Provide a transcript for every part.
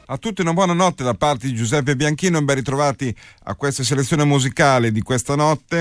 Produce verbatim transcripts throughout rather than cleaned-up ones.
A tutti una buona notte da parte di Giuseppe Bianchino e ben ritrovati a questa selezione musicale di questa notte.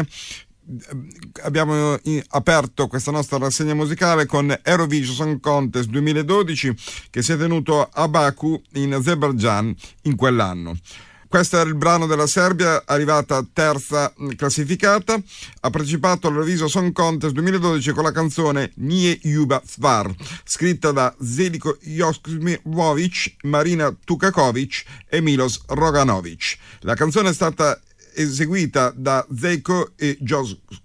Abbiamo aperto questa nostra rassegna musicale con Eurovision Song Contest duemiladodici che si è tenuto a Baku in Azerbaijan in quell'anno. Questo era il brano della Serbia, arrivata terza classificata. Ha partecipato all'Eurovision Song Contest duemiladodici con la canzone Nije Ljubav Stvar, scritta da Zeljko Josimovic, Marina Tukakovic e Milos Roganovic. La canzone è stata eseguita da Zeljko Josimovic,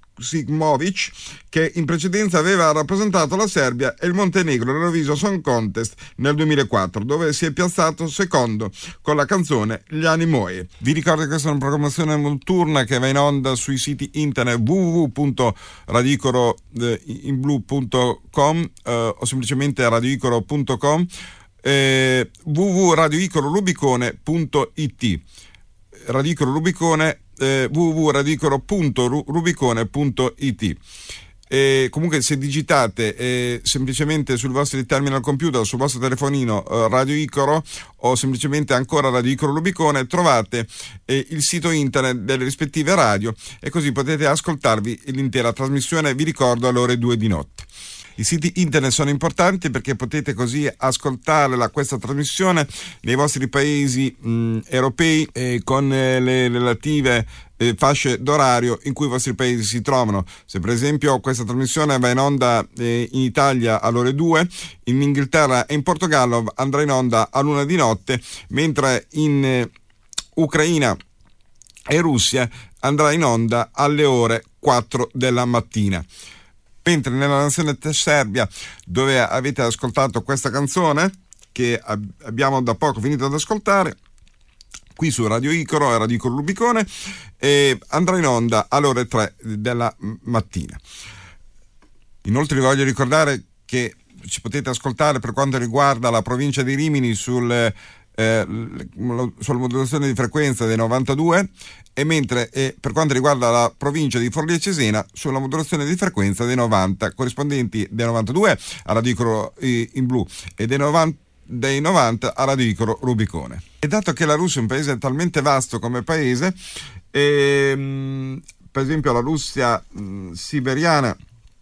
che in precedenza aveva rappresentato la Serbia e il Montenegro all'Eurovision Song Contest nel duemilaquattro, dove si è piazzato secondo con la canzone Gli anni moje. Vi ricordo che questa è una programmazione notturna che va in onda sui siti internet w w w punto radioicoro in blu punto com eh, o semplicemente radioicoro punto com, eh, w w w punto radioicoro rubicone punto i t. Radioicoro Rubicone eh, w w w punto radioicoro punto rubicone punto i t. E comunque se digitate eh, semplicemente sul vostro terminal computer, sul vostro telefonino eh, Radio Icoro o semplicemente ancora Radio Icoro Rubicone, trovate eh, il sito internet delle rispettive radio e così potete ascoltarvi l'intera trasmissione, vi ricordo, alle ore due di notte. I siti internet sono importanti perché potete così ascoltare la, questa trasmissione nei vostri paesi mh, europei eh, con eh, le relative eh, fasce d'orario in cui i vostri paesi si trovano. Se per esempio questa trasmissione va in onda eh, in Italia alle ore due, in Inghilterra e in Portogallo andrà in onda a luna di notte, mentre in eh, Ucraina e Russia andrà in onda alle ore quattro della mattina. Mentre nella nazione Serbia, dove avete ascoltato questa canzone che abbiamo da poco finito ad ascoltare qui su Radio Icoro e Radio Icoro Rubicone, eh, andrà in onda alle ore tre della mattina. Inoltre vi voglio ricordare che ci potete ascoltare per quanto riguarda la provincia di Rimini sul Eh, sulla modulazione di frequenza dei novantadue, e mentre eh, per quanto riguarda la provincia di Forlì e Cesena sulla modulazione di frequenza dei novanta, corrispondenti dei novantadue a Radio Icoro eh, in blu e dei novanta, dei novanta a Radio Icoro Rubicone. E dato che la Russia è un paese talmente vasto come paese, ehm, per esempio la Russia mh, siberiana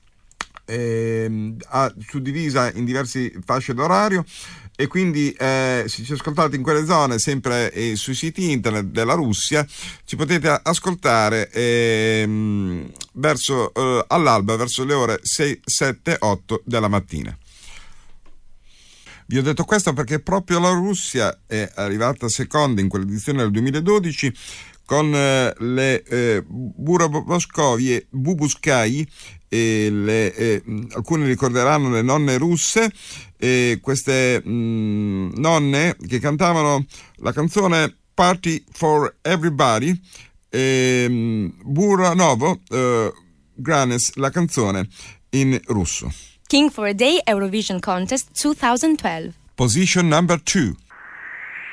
eh, ha suddivisa in diverse fasce d'orario, e quindi eh, se ci ascoltate in quelle zone, sempre eh, sui siti internet della Russia, ci potete ascoltare eh, verso eh, all'alba, verso le ore sei, sette, otto della mattina. Vi ho detto questo perché proprio la Russia è arrivata seconda in quell'edizione del duemiladodici con eh, le eh, Buraboskovie Bubuskai, e le, eh, alcuni ricorderanno le nonne russe, e queste mh, nonne che cantavano la canzone Party for Everybody, e mh, Buranovo eh, Granes la canzone in russo. King for a Day Eurovision Contest twenty twelve. Position number two.